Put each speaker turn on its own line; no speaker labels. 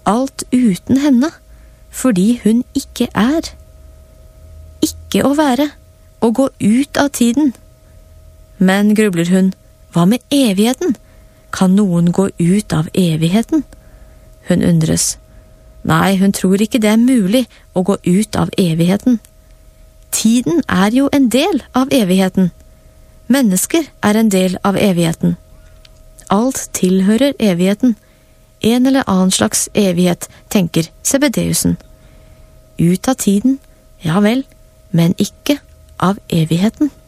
alt uten henne, fordi hun ikke er. Ikke å være, å gå ut av tiden. Men, grubler hun, hva med evigheten? Kan noen gå ut av evigheten? Hun undres. Nei, hun tror ikke det er mulig å gå ut av evigheten. Tiden er jo en del av evigheten. Mennesker er en del av evigheten. Alt tilhører evigheten. En eller annen slags evighet, tenker Zebedeusen. Ut av tiden, ja vel, men ikke av evigheten.